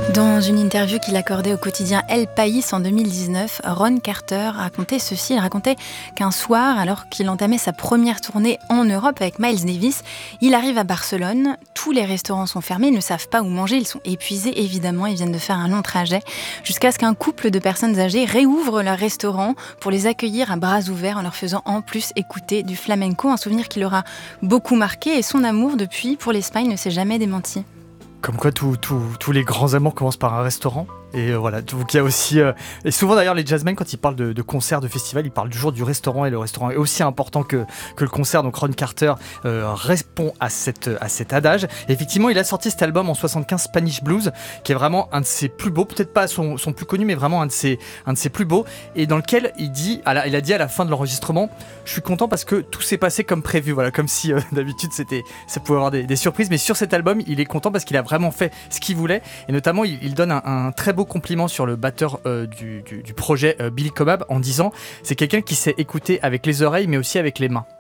Dans une interview qu'il accordait au quotidien El País en 2019, Ron Carter racontait ceci. Il racontait qu'un soir, alors qu'il entamait sa première tournée en Europe avec Miles Davis, il arrive à Barcelone, tous les restaurants sont fermés, ils ne savent pas où manger, ils sont épuisés évidemment, ils viennent de faire un long trajet, jusqu'à ce qu'un couple de personnes âgées réouvre leur restaurant pour les accueillir à bras ouverts en leur faisant en plus écouter du flamenco, un souvenir qui l'aura beaucoup marqué et son amour depuis pour l'Espagne ne s'est jamais démenti. Comme quoi tous les grands amours commencent par un restaurant. Et voilà, donc il y a aussi... et souvent d'ailleurs les jazzmen quand ils parlent de concerts, de festivals, ils parlent toujours du restaurant, et le restaurant est aussi important que le concert. Donc Ron Carter répond à cet adage. Et effectivement il a sorti cet album en 75, Spanish Blues, qui est vraiment un de ses plus beaux, peut-être pas son plus connu, mais vraiment un de ses plus beaux, et dans lequel il a dit à la fin de l'enregistrement: je suis content parce que tout s'est passé comme prévu. Voilà, comme si d'habitude ça pouvait avoir des surprises, mais sur cet album il est content parce qu'il a vraiment fait ce qu'il voulait. Et notamment il donne un très beau compliment sur le batteur du projet, Billy Cobham, en disant: c'est quelqu'un qui sait écouter avec les oreilles mais aussi avec les mains.